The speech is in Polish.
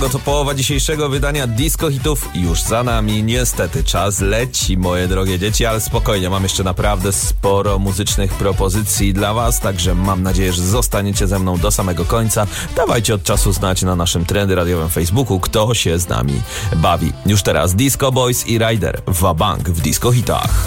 Dlatego to połowa dzisiejszego wydania Disco Hitów już za nami. Niestety czas leci, moje drogie dzieci, ale spokojnie, mam jeszcze naprawdę sporo muzycznych propozycji dla was, także mam nadzieję, że zostaniecie ze mną do samego końca. Dawajcie od czasu znać na naszym Trendy Radiowym Facebooku, kto się z nami bawi. Już teraz Disco Boys i Ryder, Wabank w Disco Hitach.